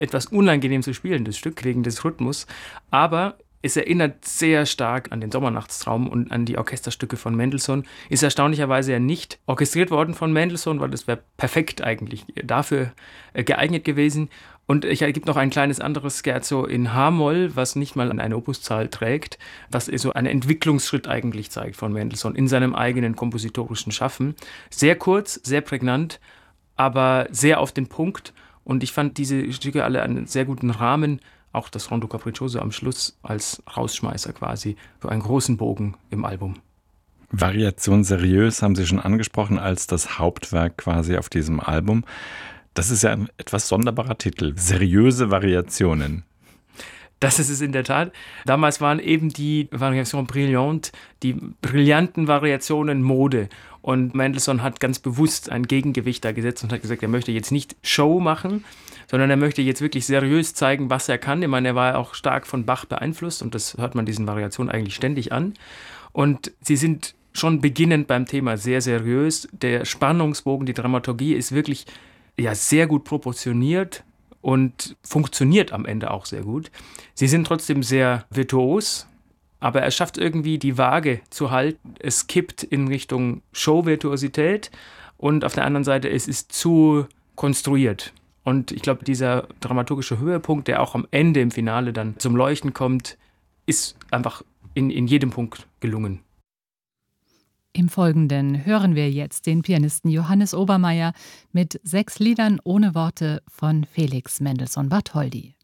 etwas unangenehm zu spielen, das Stück, wegen des Rhythmus. Aber es erinnert sehr stark an den Sommernachtstraum und an die Orchesterstücke von Mendelssohn. Ist erstaunlicherweise ja nicht orchestriert worden von Mendelssohn, weil das wäre perfekt eigentlich dafür geeignet gewesen. Und es gibt noch ein kleines anderes Scherzo in H-Moll, was nicht mal eine Opuszahl trägt, was so einen Entwicklungsschritt eigentlich zeigt von Mendelssohn in seinem eigenen kompositorischen Schaffen. Sehr kurz, sehr prägnant, aber sehr auf den Punkt. Und ich fand diese Stücke alle einen sehr guten Rahmen, auch das Rondo Capriccioso am Schluss als Rausschmeißer quasi für einen großen Bogen im Album. Variation seriös haben Sie schon angesprochen als das Hauptwerk quasi auf diesem Album. Das ist ja ein etwas sonderbarer Titel. Seriöse Variationen. Das ist es in der Tat. Damals waren eben die Variation brillante, die brillanten Variationen Mode. Und Mendelssohn hat ganz bewusst ein Gegengewicht da gesetzt und hat gesagt, er möchte jetzt nicht Show machen, sondern er möchte jetzt wirklich seriös zeigen, was er kann. Ich meine, er war ja auch stark von Bach beeinflusst und das hört man diesen Variationen eigentlich ständig an. Und sie sind schon beginnend beim Thema sehr seriös. Der Spannungsbogen, die Dramaturgie ist wirklich sehr gut proportioniert und funktioniert am Ende auch sehr gut. Sie sind trotzdem sehr virtuos, aber er schafft irgendwie die Waage zu halten. Es kippt in Richtung Show-Virtuosität und auf der anderen Seite, es ist zu konstruiert. Und ich glaube, dieser dramaturgische Höhepunkt, der auch am Ende im Finale dann zum Leuchten kommt, ist einfach in jedem Punkt gelungen. Im Folgenden hören wir jetzt den Pianisten Johannes Obermaier mit 6 Liedern ohne Worte von Felix Mendelssohn Bartholdy.